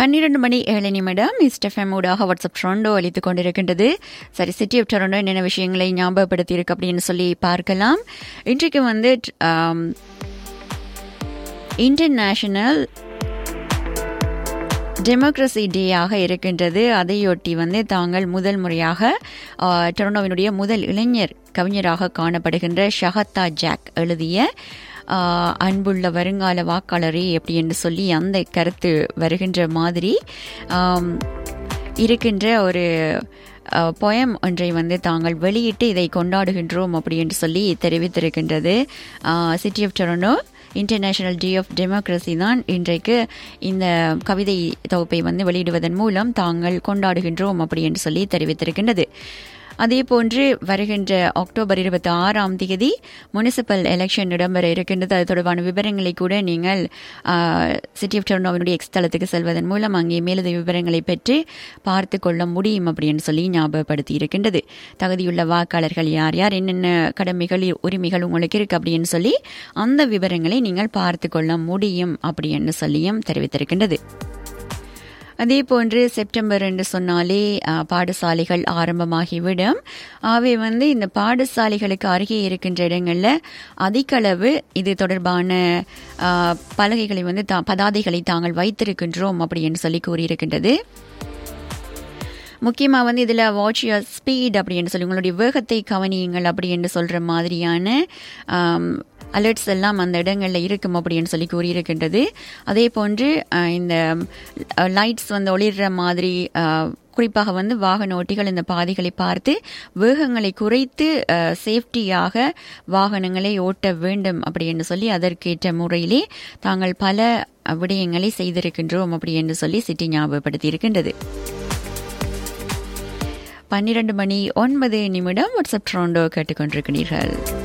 12:07 mister FM ஊடாக WhatsApp ட்ரோண்டோ அளித்துக் கொண்டிருக்கின்றது. சரி, சிட்டி ஆஃப் டொரண்டோ என்னென்ன விஷயங்களை ஞாபகப்படுத்தி இருக்கு அப்படின்னு சொல்லி பார்க்கலாம். இன்றைக்கு வந்து இன்டர்நேஷனல் டெமோக்ரஸி டேயாக இருக்கின்றது. அதையொட்டி வந்து தாங்கள் முதல் முறையாக டொரண்டோவினுடைய முதல் இளைஞர் கவிஞராக காணப்படுகின்ற ஷஹத்தா ஜாக் எழுதிய அன்புள்ள வருங்கால வாக்காளரே அப்படி என்று சொல்லி அந்த கருத்து வருகின்ற மாதிரி இருக்கின்ற ஒரு பொயம் ஒன்றை வந்து தாங்கள் வெளியிட்டு இதை கொண்டாடுகின்றோம் அப்படி என்று சொல்லி தெரிவித்திருக்கின்றது. City of Toronto international day of democracy தான் இன்றைக்கு இந்த கவிதை தொகுப்பை வந்து வெளியிடுவதன் மூலம் தாங்கள் கொண்டாடுகின்றோம் அப்படி என்று சொல்லி தெரிவித்திருக்கின்றது. அதே போன்று வருகின்ற அக்டோபர் 26 முனிசிபல் எலெக்ஷன் இடம்பெற இருக்கின்றது. அது தொடர்பான விவரங்களை கூட நீங்கள் சிட்டி ஆஃப் டொரண்டோவினுடைய எக்ஸ் தளத்துக்கு செல்வதன் மூலம் அங்கே மேலதிக விவரங்களை பெற்று பார்த்து கொள்ள முடியும் அப்படின்னு சொல்லி ஞாபகப்படுத்தி இருக்கின்றது. தகுதியுள்ள வாக்காளர்கள் யார் யார், என்னென்ன கடமைகள் உரிமைகள் உங்களுக்கு இருக்கு அப்படின்னு சொல்லி அந்த விவரங்களை நீங்கள் பார்த்து கொள்ள முடியும் அப்படின்னு சொல்லியும் தெரிவித்திருக்கின்றது. அதே போன்று செப்டம்பர் என்று சொன்னாலே பாடசாலைகள் ஆரம்பமாகிவிடும். அவை வந்து இந்த பாடசாலைகளுக்கு அருகே இருக்கின்ற இடங்களில் அதிக அளவு இது தொடர்பான பலகைகளை வந்து பதாதைகளை தாங்கள் வைத்திருக்கின்றோம் அப்படின்னு சொல்லி கூறியிருக்கின்றது. முக்கியமாக வந்து இதில் வாட்ச் யுவர் ஸ்பீட் அப்படின்னு சொல்லி உங்களுடைய வேகத்தை கவனியுங்கள் அப்படி என்று சொல்கிற மாதிரியான அலர்ட்ஸ் எல்லாம் அந்த இடங்களில் இருக்கும் அப்படின்னு சொல்லி கூறியிருக்கின்றது. அதே போன்று இந்த லைட்ஸ் வந்து ஒளிர்ற மாதிரி குறிப்பாக வந்து வாகன ஓட்டிகள் இந்த பாதைகளை பார்த்து வேகங்களை குறைத்து சேஃப்டியாக வாகனங்களை ஓட்ட வேண்டும் அப்படி என்று சொல்லி அதற்கேற்ற முறையிலே தாங்கள் பல விடயங்களை செய்திருக்கின்றோம் அப்படி என்று சொல்லி சிட்டி ஞாபகப்படுத்தி இருக்கின்றது. 12:09 வாட்ஸ்அப் ட்ரோண்டோ கேட்டுக்கொண்டிருக்கிறீர்கள்.